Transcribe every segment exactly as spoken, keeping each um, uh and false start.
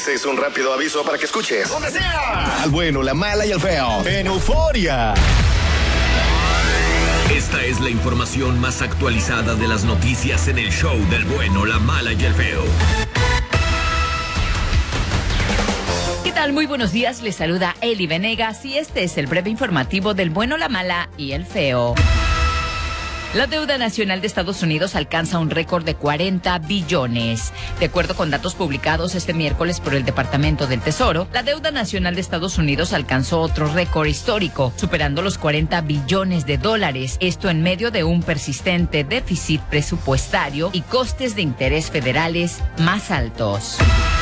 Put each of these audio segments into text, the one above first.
Ese es un rápido aviso para que escuches donde sea al bueno, la mala y el feo en Euforia. Esta es la información más actualizada de las noticias en el show del bueno, la mala y el feo. ¿Qué tal? Muy buenos días, les saluda Eli Venegas y este es el breve informativo del bueno, la mala y el feo. La deuda nacional de Estados Unidos alcanza un récord de cuarenta billones. De acuerdo con datos publicados este miércoles por el Departamento del Tesoro, la deuda nacional de Estados Unidos alcanzó otro récord histórico, superando los cuarenta billones de dólares. Esto en medio de un persistente déficit presupuestario y costes de interés federales más altos.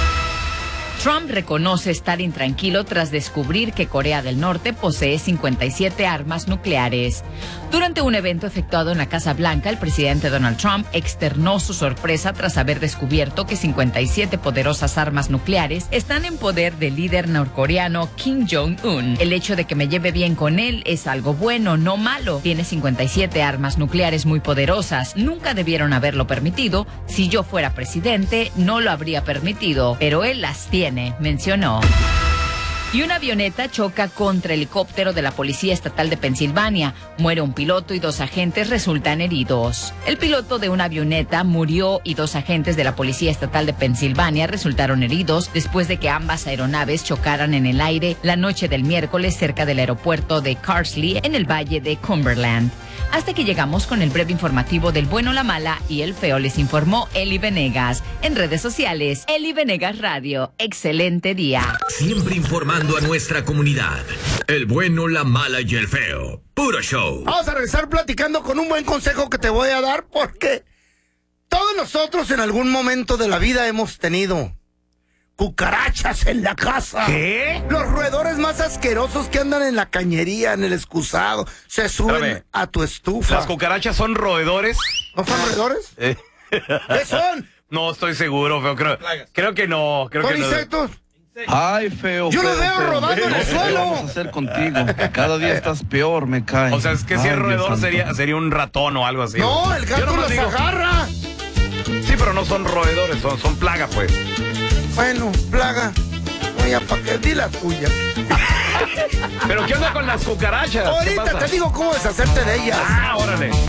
Trump reconoce estar intranquilo tras descubrir que Corea del Norte posee cincuenta y siete armas nucleares. Durante un evento efectuado en la Casa Blanca, el presidente Donald Trump externó su sorpresa tras haber descubierto que cincuenta y siete poderosas armas nucleares están en poder del líder norcoreano Kim Jong-un. El hecho de que me lleve bien con él es algo bueno, no malo. Tiene cincuenta y siete armas nucleares muy poderosas. Nunca debieron haberlo permitido. Si yo fuera presidente, no lo habría permitido, pero él las tiene, mencionó. Y una avioneta choca contra el helicóptero de la Policía Estatal de Pensilvania. Muere un piloto y dos agentes resultan heridos. El piloto de una avioneta murió y dos agentes de la Policía Estatal de Pensilvania resultaron heridos después de que ambas aeronaves chocaran en el aire la noche del miércoles cerca del aeropuerto de Carsley en el valle de Cumberland. Hasta que llegamos con el breve informativo del bueno, la mala y el feo, les informó Eli Venegas. En redes sociales, Eli Venegas Radio. Excelente día. Siempre informando a nuestra comunidad. El bueno, la mala y el feo. Puro show. Vamos a regresar platicando con un buen consejo que te voy a dar, porque todos nosotros en algún momento de la vida hemos tenido cucarachas en la casa. ¿Qué? Los roedores más asquerosos que andan en la cañería, en el excusado, se suben Espérame. a tu estufa. ¿Las cucarachas son roedores? ¿No son roedores? Eh. ¿Qué son? No estoy seguro, feo. Creo, creo que no. Creo ¿Son que no. insectos? Ay, feo. Yo feo, los veo feo. rodando en el ¿Qué suelo. vamos a hacer contigo? Cada día estás peor, me cae. O sea, es que si Ay, es roedor Dios santo. sería, sería un ratón o algo así. No, el Yo gato nomás los digo- agarra. Sí, pero no son roedores, son, son plaga, pues. Bueno, plaga. Oye, ¿para qué? Di la tuya. ¿Pero qué onda con las cucarachas? ¿Qué Ahorita pasa? te digo cómo deshacerte de ellas. Ah, órale.